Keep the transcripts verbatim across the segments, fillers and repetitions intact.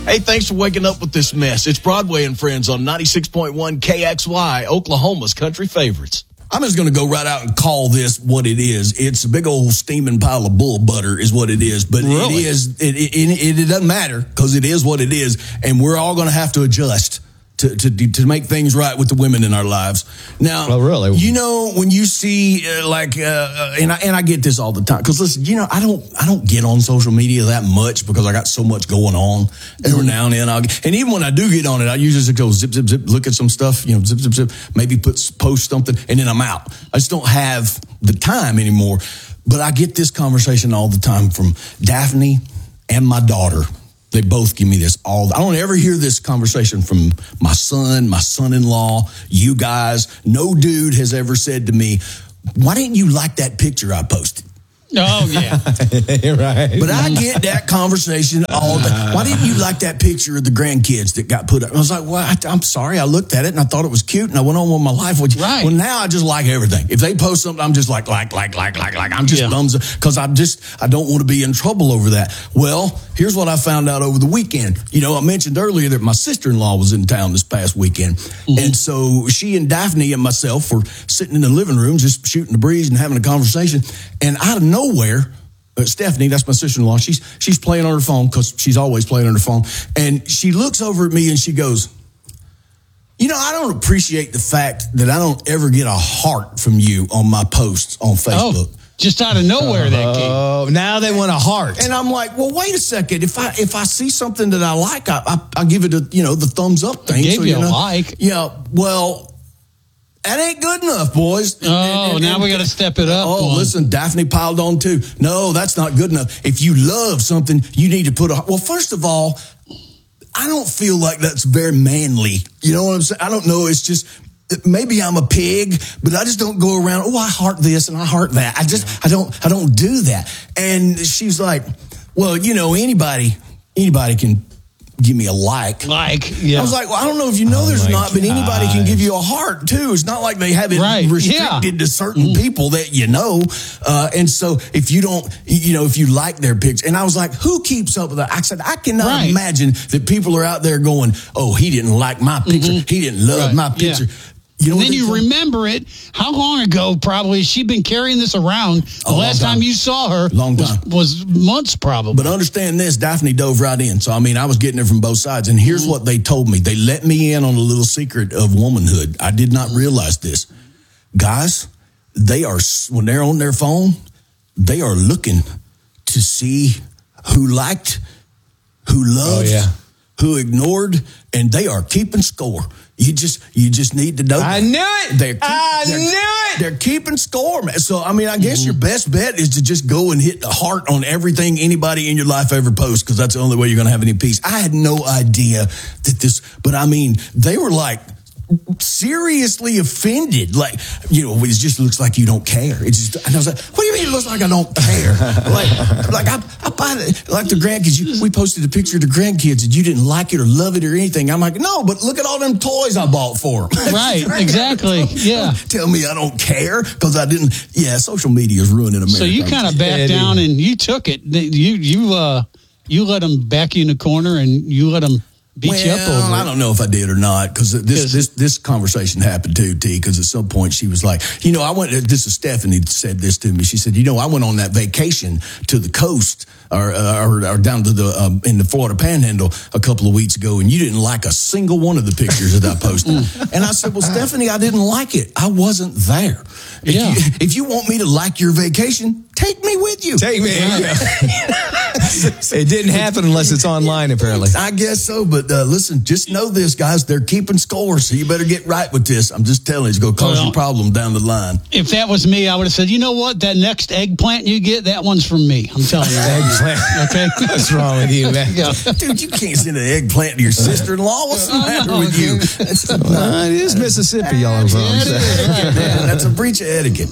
Hey, thanks for waking up with this mess. It's Broadway and Friends on ninety-six point one K X Y, Oklahoma's country favorites. I'm just going to go right out and call this what it is. It's a big old steaming pile of bull butter is what it is. But really? it is. It, it, it, it doesn't matter because it is what it is. And we're all going to have to adjust to, to to make things right with the women in our lives. Now, well, really? you know, when you see uh, like, uh, and I and I get this all the time because listen, you know, I don't I don't get on social media that much because I got so much going on. Every mm-hmm. now and then, I'll get, and even when I do get on it, I usually just go zip zip zip, look at some stuff, you know, zip zip zip, maybe put post something, and then I'm out. I just don't have the time anymore. But I get this conversation all the time from Daphne and my daughter. They both give me this all. I don't ever hear this conversation from my son, my son-in-law, you guys. No dude has ever said to me, why didn't you like that picture I posted? Oh, yeah. Right. But I get that conversation all the time. Why didn't you like that picture of the grandkids that got put up? I was like, well, I, I'm sorry. I looked at it and I thought it was cute and I went on with my life. With right. Well, now I just like everything. If they post something, I'm just like, like, like, like, like, like. I'm just yeah. thumbs up because I'm just, I don't want to be in trouble over that. Well, here's what I found out over the weekend. You know, I mentioned earlier that my sister-in-law was in town this past weekend. Mm-hmm. And so she and Daphne and myself were sitting in the living room just shooting the breeze and having a conversation. And out of nowhere, uh, Stephanie, that's my sister-in-law, she's she's playing on her phone because she's always playing on her phone. And she looks over at me and she goes, you know, I don't appreciate the fact that I don't ever get a heart from you on my posts on Facebook. Oh, just out of nowhere, that came. Oh, now they want a heart. And I'm like, well, wait a second. If I if I see something that I like, I I, I give it a, you know, the thumbs up thing. I gave so, you, you know, a like. Yeah, well, that ain't good enough, boys. Oh, and, and, now and, we got to step it up. Oh, boy. Listen, Daphne piled on too. No, that's not good enough. If you love something, you need to put a, well, first of all, I don't feel like that's very manly. You know what I'm saying? I don't know. It's just, maybe I'm a pig, but I just don't go around, oh, I heart this and I heart that. I just, I don't, I don't do that. And she's like, well, you know, anybody, anybody can give me a like. Like, yeah. I was like, well, I don't know if you know oh there's not, gosh. but anybody can give you a heart too. It's not like they have it right. restricted yeah. to certain people that you know. Uh, and so if you don't, you know, if you like their picture, and I was like, who keeps up with that? I said, I cannot right. imagine that people are out there going, oh, he didn't like my picture. Mm-hmm. He didn't love right. my picture. Yeah. You know and then you saying? remember it. How long ago, probably, has she been carrying this around? The A last time. time you saw her long was, time. was months, probably. But understand this, Daphne dove right in. So, I mean, I was getting it from both sides. And here's mm-hmm. what they told me. They let me in on a little secret of womanhood. I did not realize this. Guys, they are, when they're on their phone, they are looking to see who liked, who loved, oh, yeah. who ignored, and they are keeping score. You just you just need to know. I knew it. They're keep, I they're, knew it. They're keeping score, man. So, I mean, I guess mm-hmm. your best bet is to just go and hit the heart on everything anybody in your life ever posts, because that's the only way you're going to have any peace. I had no idea that this, but I mean, they were like seriously offended. Like, you know, it just looks like you don't care. It's just, and I was like, what do you mean it looks like I don't care? like, like I, I buy the, like the grandkids. You, we posted a picture of the grandkids and you didn't like it or love it or anything. I'm like, no, but look at all them toys I bought for them. Right, exactly. Yeah. Tell me I don't care because I didn't. Yeah, social media is ruining America. So you kind of backed down and you took it. You you uh you let them back you in the corner and you let them beat well, you up over it. I don't know if I did or not, because this this this conversation happened too, T, because at some point she was like, you know, I went, this is Stephanie said this to me. She said, you know, I went on that vacation to the coast or or, or down to the, um, in the Florida Panhandle a couple of weeks ago, and you didn't like a single one of the pictures that I posted. And I said, well, Stephanie, I didn't like it. I wasn't there. If, yeah. you, if you want me to like your vacation, take me with you. Take me. It didn't happen unless it's online, apparently. I guess so, but uh, listen, just know this, guys. They're keeping score, so you better get right with this. I'm just telling you, it's going to cause well, you a problem down the line. If that was me, I would have said, you know what? That next eggplant you get, that one's from me. I'm telling you. Eggplant. Okay? What's wrong with you, man? Yeah. Dude, you can't send an eggplant to your sister-in-law. What's the matter with you? That's well, not, it is Mississippi, y'all are from. Yeah, it is. Right, yeah, that's a breach of etiquette.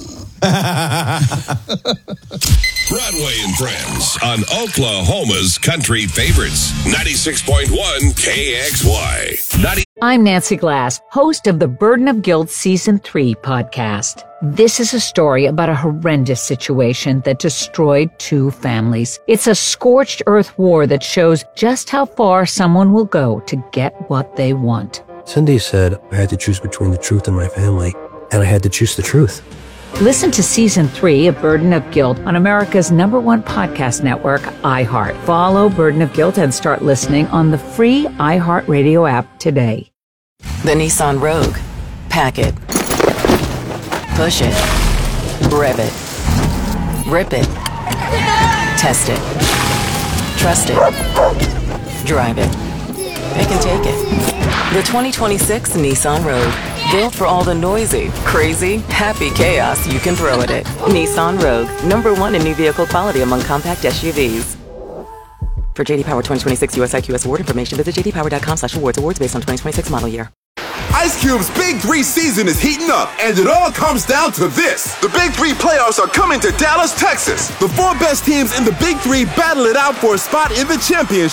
Broadway and Friends on Oklahoma's country favorites. ninety-six point one K X Y. ninety I'm Nancy Glass, host of the Burden of Guilt Season three podcast. This is a story about a horrendous situation that destroyed two families. It's a scorched earth war that shows just how far someone will go to get what they want. Cindy said I had to choose between the truth and my family, and I had to choose the truth. Listen to Season three of Burden of Guilt on America's number one podcast network, iHeart. Follow Burden of Guilt and start listening on the free iHeartRadio app today. The Nissan Rogue. Pack it. Push it. Rev it. Rip it. Test it. Trust it. Drive it. Pick and take it. The twenty twenty-six Nissan Rogue. Built for all the noisy, crazy, happy chaos you can throw at it. Nissan Rogue. Number one in new vehicle quality among compact S U Vs. For J D Power twenty twenty-six U S I Q S award information, visit j d power dot com slash awards. Awards based on twenty twenty-six model year. Ice Cube's Big Three season is heating up, and it all comes down to this. The Big Three playoffs are coming to Dallas, Texas. The four best teams in the Big Three battle it out for a spot in the championship.